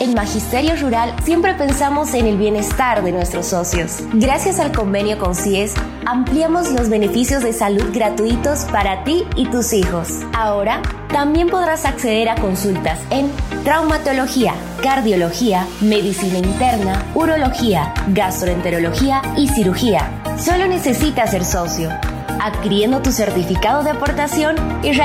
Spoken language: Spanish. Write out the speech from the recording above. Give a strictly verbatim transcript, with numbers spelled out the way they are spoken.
En Magisterio Rural siempre pensamos en el bienestar de nuestros socios. Gracias al convenio con C I E S, ampliamos los beneficios de salud gratuitos para ti y tus hijos. Ahora, también podrás acceder a consultas en traumatología, cardiología, medicina interna, urología, gastroenterología y cirugía. Solo necesitas ser socio, adquiriendo tu certificado de aportación y